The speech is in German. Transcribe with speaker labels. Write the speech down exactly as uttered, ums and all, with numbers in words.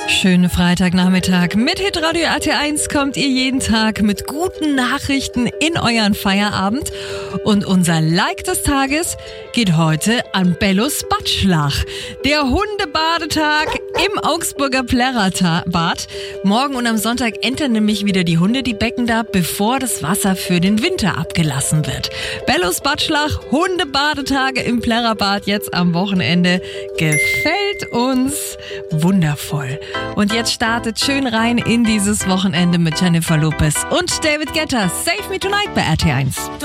Speaker 1: Schönen Freitagnachmittag. Mit Hitradio R T eins kommt ihr jeden Tag mit guten Nachrichten in euren Feierabend. Und unser Like des Tages geht heute an Bellos Badschlach. Der Hundebadetag im Augsburger Plärrerbad. Morgen und am Sonntag entern nämlich wieder die Hunde die Becken da, bevor das Wasser für den Winter abgelassen wird. Bellos Badschlach, Hundebadetage im Plärrerbad jetzt am Wochenende. Gefällt uns wundervoll. Und jetzt startet schön rein in dieses Wochenende mit Jennifer Lopez und David Guetta. Save Me Tonight bei R T eins.